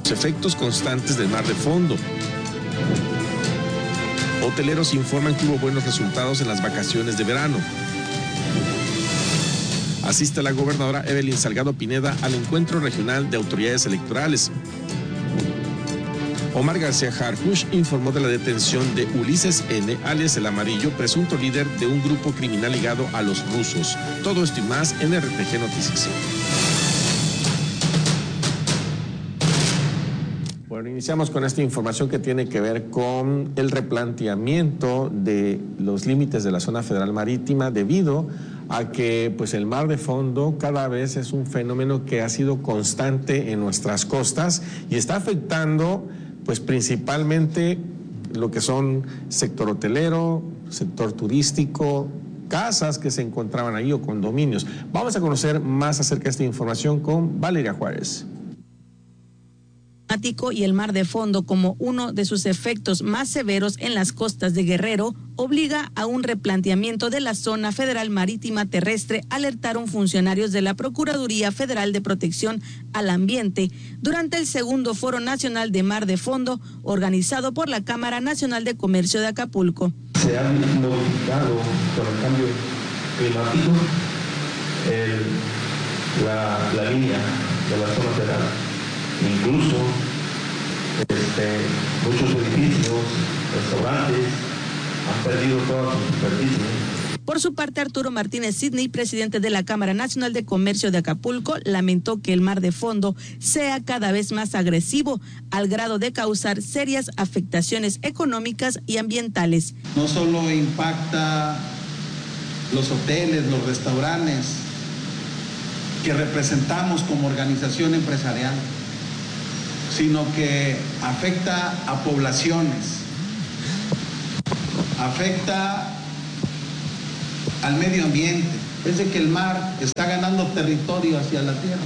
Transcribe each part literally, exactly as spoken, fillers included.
los efectos constantes del mar de fondo. Hoteleros informan que hubo buenos resultados en las vacaciones de verano. Asiste la gobernadora Evelyn Salgado Pineda al encuentro regional de autoridades electorales. Omar García Harfuch informó de la detención de Ulises N., alias El Amarillo, presunto líder de un grupo criminal ligado a los rusos. Todo esto y más en R T G Noticias. Bueno, iniciamos con esta información que tiene que ver con el replanteamiento de los límites de la zona federal marítima debido a que pues el mar de fondo cada vez es un fenómeno que ha sido constante en nuestras costas y está afectando pues principalmente lo que son sector hotelero, sector turístico, casas que se encontraban ahí o condominios. Vamos a conocer más acerca de esta información con Valeria Juárez. Y el mar de fondo, como uno de sus efectos más severos en las costas de Guerrero, obliga a un replanteamiento de la zona federal marítima terrestre, alertaron funcionarios de la Procuraduría Federal de Protección al Ambiente durante el segundo Foro Nacional de Mar de Fondo, organizado por la Cámara Nacional de Comercio de Acapulco. Se han modificado con el cambio climático el, la, la línea de la zona federal. Incluso este, muchos edificios, restaurantes han perdido toda su superficie. Por su parte, Arturo Martínez Sidney, presidente de la Cámara Nacional de Comercio de Acapulco, lamentó que el mar de fondo sea cada vez más agresivo, al grado de causar serias afectaciones económicas y ambientales. No solo impacta los hoteles, los restaurantes que representamos como organización empresarial, sino que afecta a poblaciones, afecta al medio ambiente. Es de que el mar está ganando territorio hacia la tierra.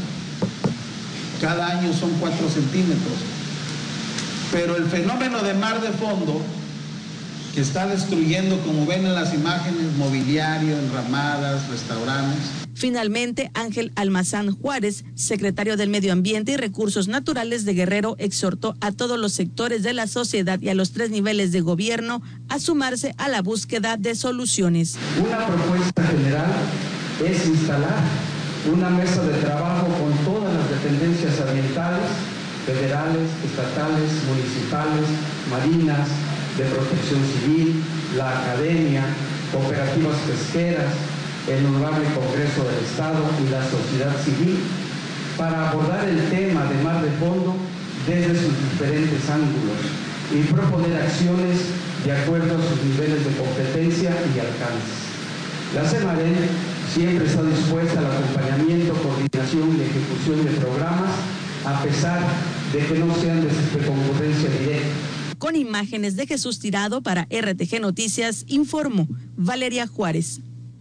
Cada año son cuatro centímetros. Pero el fenómeno de mar de fondo, que está destruyendo, como ven en las imágenes, mobiliario, enramadas, restaurantes. Finalmente, Ángel Almazán Juárez, secretario del Medio Ambiente y Recursos Naturales de Guerrero, exhortó a todos los sectores de la sociedad y a los tres niveles de gobierno a sumarse a la búsqueda de soluciones. Una propuesta general es instalar una mesa de trabajo con todas las dependencias ambientales, federales, estatales, municipales, marinas, de protección civil, la academia, cooperativas pesqueras, el Honorable Congreso del Estado y la sociedad civil para abordar el tema de mar de fondo desde sus diferentes ángulos y proponer acciones de acuerdo a sus niveles de competencia y alcance. La Semarén siempre está dispuesta al acompañamiento, coordinación y ejecución de programas, a pesar de que no sean de concurrencia directa. Con imágenes de Jesús Tirado para R T G Noticias, informó Valeria Juárez.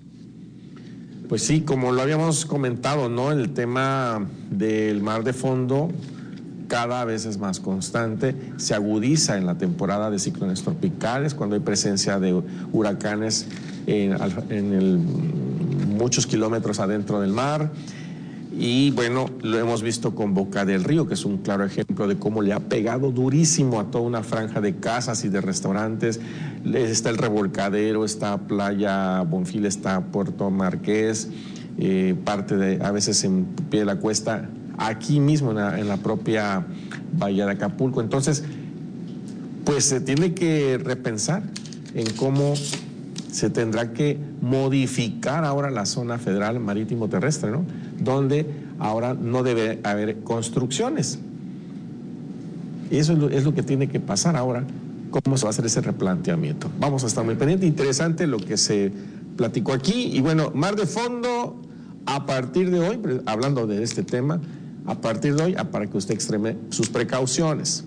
Pues sí, como lo habíamos comentado, ¿no? El tema del mar de fondo cada vez es más constante, se agudiza en la temporada de ciclones tropicales, cuando hay presencia de huracanes en, en el, muchos kilómetros adentro del mar. Y bueno, lo hemos visto con Boca del Río, que es un claro ejemplo de cómo le ha pegado durísimo a toda una franja de casas y de restaurantes. Está el Revolcadero, está Playa Bonfil, está Puerto Marqués, eh, parte de, a veces en pie de la cuesta, aquí mismo en la, en la propia bahía de Acapulco. Entonces, pues se tiene que repensar en cómo se tendrá que modificar ahora la zona federal marítimo terrestre, ¿no? Donde ahora no debe haber construcciones. Y eso es lo, es lo que tiene que pasar ahora, cómo se va a hacer ese replanteamiento. Vamos a estar muy pendientes, interesante lo que se platicó aquí. Y bueno, mar de fondo, a partir de hoy, hablando de este tema, a partir de hoy, para que usted extreme sus precauciones.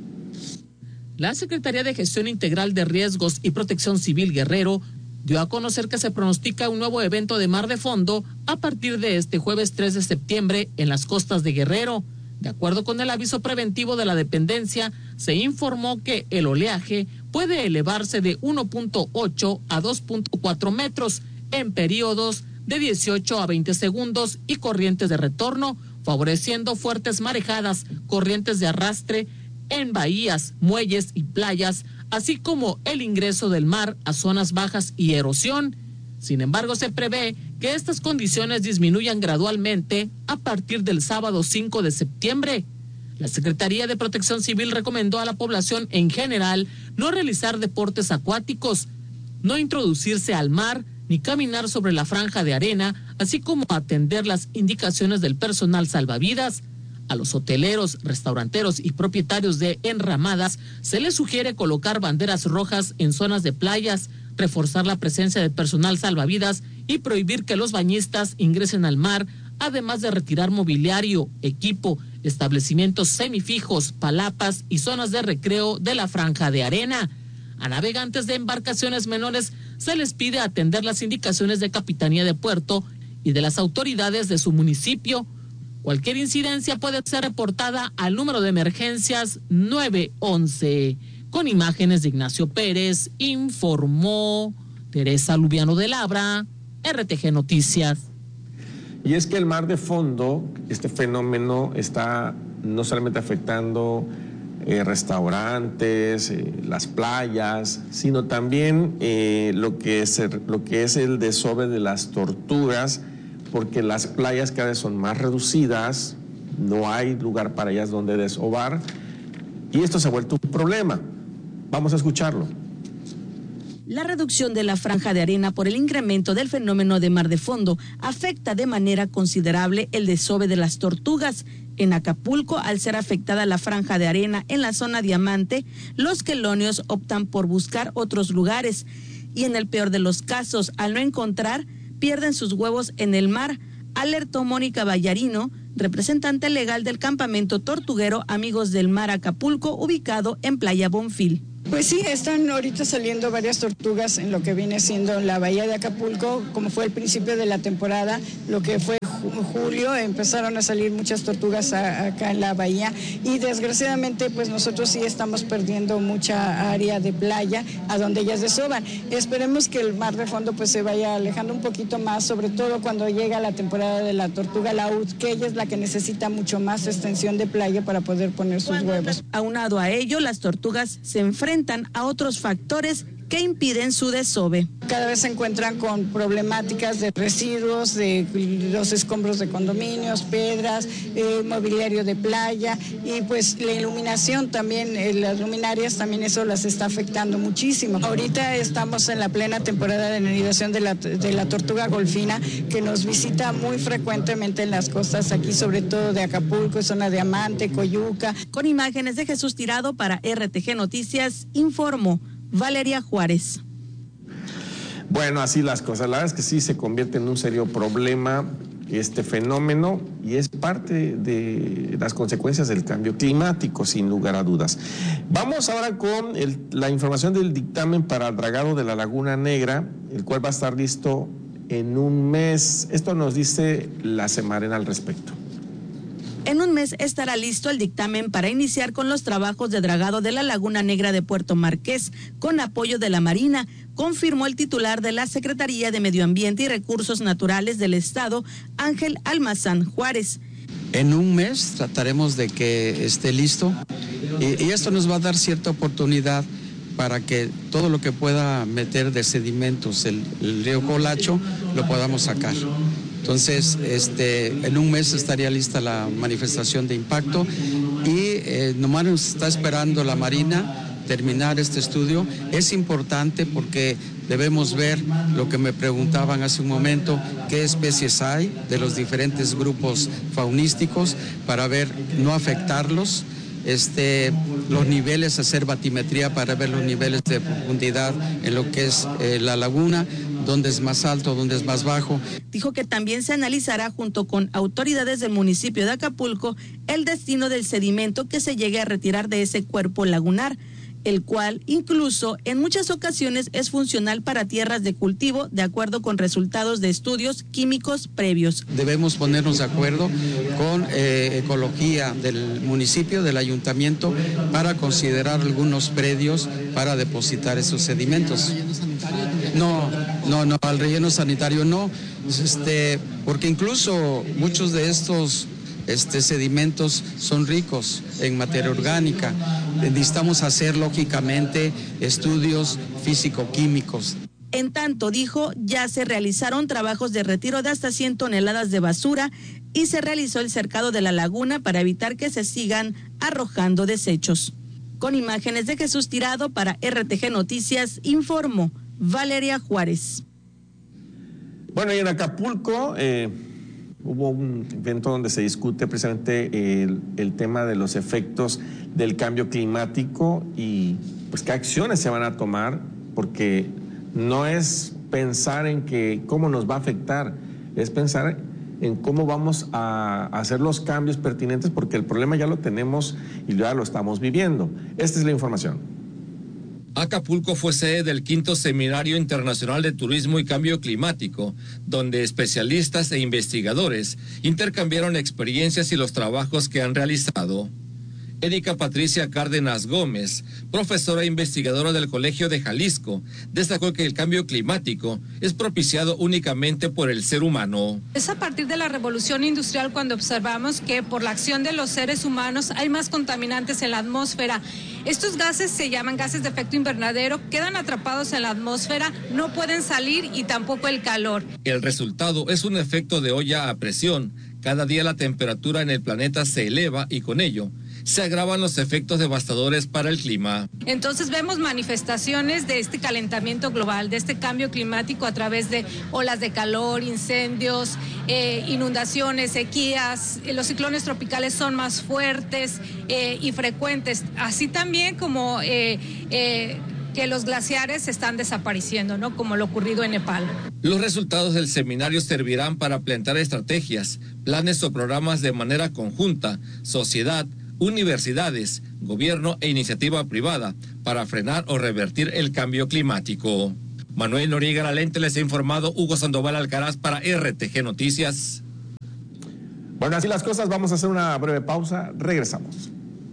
La Secretaría de Gestión Integral de Riesgos y Protección Civil Guerrero dio a conocer que se pronostica un nuevo evento de mar de fondo a partir de este jueves tres de septiembre en las costas de Guerrero. De acuerdo con el aviso preventivo de la dependencia, se informó que el oleaje puede elevarse de uno punto ocho a dos punto cuatro metros en periodos de dieciocho a veinte segundos y corrientes de retorno favoreciendo fuertes marejadas, corrientes de arrastre en bahías, muelles y playas, así como el ingreso del mar a zonas bajas y erosión. Sin embargo, se prevé que estas condiciones disminuyan gradualmente a partir del sábado cinco de septiembre. La Secretaría de Protección Civil recomendó a la población en general no realizar deportes acuáticos, no introducirse al mar ni caminar sobre la franja de arena, así como atender las indicaciones del personal salvavidas. A los hoteleros, restauranteros y propietarios de enramadas se les sugiere colocar banderas rojas en zonas de playas, reforzar la presencia de personal salvavidas y prohibir que los bañistas ingresen al mar, además de retirar mobiliario, equipo, establecimientos semifijos, palapas y zonas de recreo de la franja de arena. A navegantes de embarcaciones menores se les pide atender las indicaciones de Capitanía de Puerto y de las autoridades de su municipio. Cualquier incidencia puede ser reportada al número de emergencias nueve once. Con imágenes de Ignacio Pérez, informó Teresa Lubiano de Labra, R T G Noticias. Y es que el mar de fondo, este fenómeno está no solamente afectando eh, restaurantes, eh, las playas, sino también eh, lo que es el, lo que es el desove de las tortugas, porque las playas cada vez son más reducidas, no hay lugar para ellas donde desovar, y esto se ha vuelto un problema. Vamos a escucharlo. La reducción de la franja de arena por el incremento del fenómeno de mar de fondo afecta de manera considerable el desove de las tortugas. En Acapulco, al ser afectada la franja de arena en la zona diamante, los quelonios optan por buscar otros lugares y en el peor de los casos, al no encontrar, pierden sus huevos en el mar, alertó Mónica Vallarino, representante legal del campamento tortuguero Amigos del Mar Acapulco, ubicado en Playa Bonfil. Pues sí, están ahorita saliendo varias tortugas en lo que viene siendo la bahía de Acapulco, como fue el principio de la temporada, lo que fue julio, empezaron a salir muchas tortugas a, acá en la bahía y desgraciadamente pues nosotros sí estamos perdiendo mucha área de playa a donde ellas desovan. Esperemos que el mar de fondo pues se vaya alejando un poquito más, sobre todo cuando llega la temporada de la tortuga laúd, que ella es la que necesita mucho más extensión de playa para poder poner sus huevos. Aunado a ello, las tortugas se enfrentan a otros factores que impiden su desove. Cada vez se encuentran con problemáticas de residuos, de los escombros de condominios, piedras, eh, mobiliario de playa y pues la iluminación también, eh, las luminarias también eso las está afectando muchísimo. Ahorita estamos en la plena temporada de anidación de la, de la tortuga golfina que nos visita muy frecuentemente en las costas aquí, sobre todo de Acapulco, zona de Diamante, Coyuca. Con imágenes de Jesús Tirado para R T G Noticias, informó Valeria Juárez. Bueno, así las cosas. La verdad es que sí se convierte en un serio problema este fenómeno y es parte de las consecuencias del cambio climático, sin lugar a dudas. Vamos ahora con el, la información del dictamen para el dragado de la Laguna Negra, el cual va a estar listo en un mes. Esto nos dice la Semarena al respecto. En un mes estará listo el dictamen para iniciar con los trabajos de dragado de la Laguna Negra de Puerto Marqués, con apoyo de la Marina, confirmó el titular de la Secretaría de Medio Ambiente y Recursos Naturales del Estado, Ángel Almazán Juárez. En un mes trataremos de que esté listo y, y esto nos va a dar cierta oportunidad para que todo lo que pueda meter de sedimentos el, el río Colacho lo podamos sacar. Entonces, este, en un mes estaría lista la manifestación de impacto y eh, nomás nos está esperando la Marina terminar este estudio. Es importante porque debemos ver lo que me preguntaban hace un momento, qué especies hay de los diferentes grupos faunísticos para ver, no afectarlos. Este, los niveles, hacer batimetría para ver los niveles de profundidad en lo que es eh, la laguna, dónde es más alto, dónde es más bajo. Dijo que también se analizará junto con autoridades del municipio de Acapulco el destino del sedimento que se llegue a retirar de ese cuerpo lagunar, el cual incluso en muchas ocasiones es funcional para tierras de cultivo de acuerdo con resultados de estudios químicos previos. Debemos ponernos de acuerdo con eh, ecología del municipio, del ayuntamiento, para considerar algunos predios para depositar esos sedimentos. No, no, no, al relleno sanitario no, este, porque incluso muchos de estos este, sedimentos son ricos en materia orgánica. Necesitamos hacer, lógicamente, estudios físico-químicos. En tanto, dijo, ya se realizaron trabajos de retiro de hasta cien toneladas de basura y se realizó el cercado de la laguna para evitar que se sigan arrojando desechos. Con imágenes de Jesús Tirado para R T G Noticias, informó Valeria Juárez. Bueno, y en Acapulco eh, hubo un evento donde se discute precisamente el, el tema de los efectos del cambio climático y pues qué acciones se van a tomar, porque no es pensar en que cómo nos va a afectar, es pensar en cómo vamos a hacer los cambios pertinentes, porque el problema ya lo tenemos y ya lo estamos viviendo. Esta es la información. Acapulco fue sede del quinto Seminario Internacional de Turismo y Cambio Climático, donde especialistas e investigadores intercambiaron experiencias y los trabajos que han realizado. Erika Patricia Cárdenas Gómez, profesora e investigadora del Colegio de Jalisco, destacó que el cambio climático es propiciado únicamente por el ser humano. Es a partir de la revolución industrial cuando observamos que por la acción de los seres humanos hay más contaminantes en la atmósfera. Estos gases se llaman gases de efecto invernadero, quedan atrapados en la atmósfera, no pueden salir y tampoco el calor. El resultado es un efecto de olla a presión. Cada día la temperatura en el planeta se eleva y con ello se agravan los efectos devastadores para el clima. Entonces vemos manifestaciones de este calentamiento global, de este cambio climático a través de olas de calor, incendios, eh, inundaciones, sequías. Los ciclones tropicales son más fuertes eh, y frecuentes, así también como eh, eh, que los glaciares están desapareciendo, ¿no? Como lo ocurrido en Nepal. Los resultados del seminario servirán para plantear estrategias, planes o programas de manera conjunta, sociedad, universidades, gobierno e iniciativa privada para frenar o revertir el cambio climático. Manuel Noriega Lalente les ha informado, Hugo Sandoval Alcaraz para R T G Noticias. Bueno, así las cosas, vamos a hacer una breve pausa, regresamos.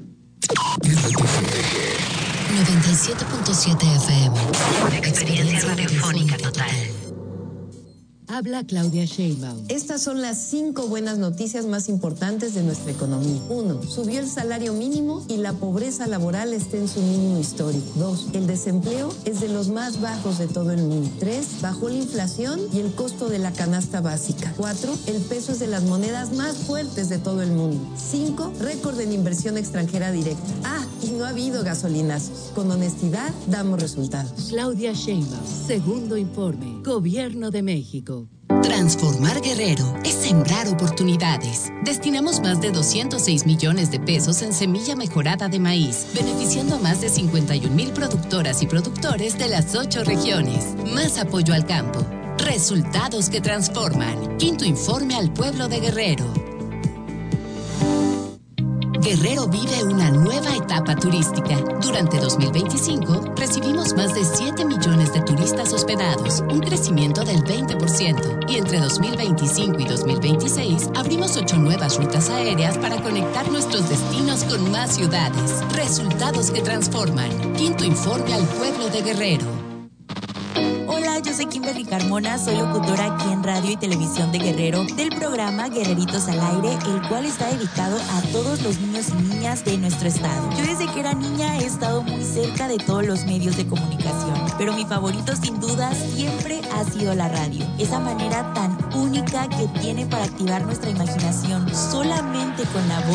noventa y siete punto siete F M. Experiencia radiofónica total. Habla Claudia Sheinbaum. Estas son las cinco buenas noticias más importantes de nuestra economía. Uno, subió el salario mínimo y la pobreza laboral está en su mínimo histórico. Dos, el desempleo es de los más bajos de todo el mundo. Tres, bajó la inflación y el costo de la canasta básica. Cuatro, el peso es de las monedas más fuertes de todo el mundo. Cinco, récord en inversión extranjera directa. Ah, y no ha habido gasolinazos. Con honestidad, damos resultados. Claudia Sheinbaum, segundo informe, Gobierno de México. Transformar Guerrero es sembrar oportunidades. Destinamos más de doscientos seis millones de pesos en semilla mejorada de maíz, beneficiando a más de cincuenta y un mil productoras y productores de las ocho regiones. Más apoyo al campo. Resultados que transforman. Quinto informe al pueblo de Guerrero. Guerrero vive una nueva etapa turística. Durante dos mil veinticinco recibimos más de siete millones de turistas hospedados, un crecimiento del veinte por ciento. Y entre dos mil veinticinco y dos mil veintiséis abrimos ocho nuevas rutas aéreas para conectar nuestros destinos con más ciudades. Resultados que transforman. Quinto informe al pueblo de Guerrero. Hola, yo soy Kimberly Carmona, soy locutora aquí en Radio y Televisión de Guerrero del programa Guerreritos al Aire, el cual está dedicado a todos los niños y niñas de nuestro estado. Yo desde que era niña he estado muy cerca de todos los medios de comunicación, pero mi favorito sin duda siempre ha sido la radio. Esa manera tan única que tiene para activar nuestra imaginación solamente con la voz.